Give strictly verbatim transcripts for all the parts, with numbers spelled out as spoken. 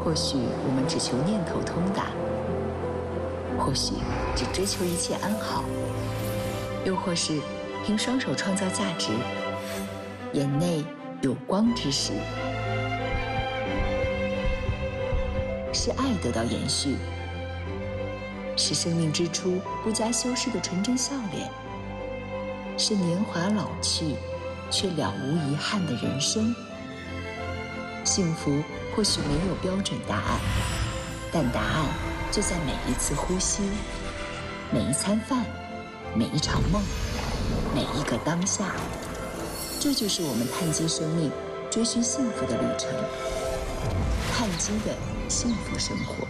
或许我们只求念头通达，或许只追求一切安好，又或是凭双手创造价值，眼内有光之时，是爱得到延续，是生命之初不加修饰的纯真笑脸，是年华老去却了无遗憾的人生。幸福或许没有标准答案，但答案就在每一次呼吸，每一餐饭，每一场梦，每一个当下。这就是我们碳基生命追寻幸福的旅程，碳基的幸福生活。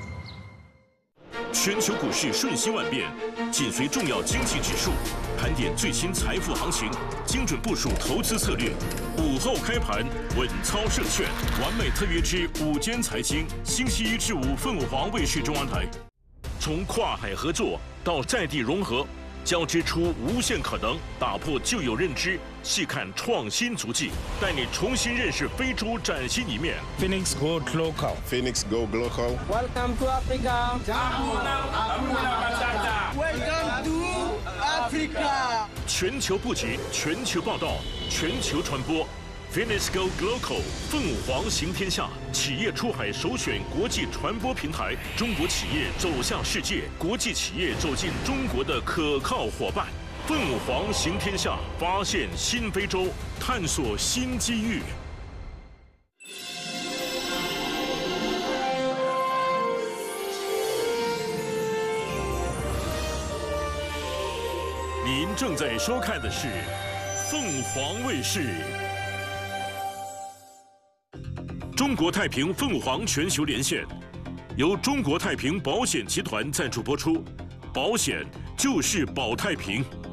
全球股市瞬息万变，紧随重要经济指数，盘点最新财富行情，精准部署投资策略。午后开盘，稳操胜券，完美特约之午间财经，星期一至五凤凰卫视中央台。从跨海合作到在地融合，交织出无限可能，打破旧有认知，细看创新足迹，带你重新认识非洲崭新一面。 Phoenix Go Global. Phoenix Go Global. Welcome to Africa. Welcome to Africa. 全球布局，全球报道，全球传播。Phoenix Go Global 凤凰行天下，企业出海首选国际传播平台，中国企业走向世界，国际企业走进中国的可靠伙伴。凤凰行天下，发现新非洲，探索新机遇。您正在收看的是凤凰卫视。中国太平凤凰全球连线，由中国太平保险集团赞助播出，保险就是保太平。